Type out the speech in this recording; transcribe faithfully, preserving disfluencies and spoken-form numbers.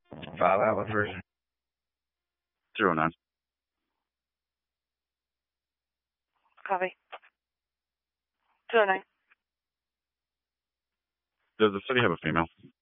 File out with version. Zero nine. Copy. Zero nine. Does the city have a female?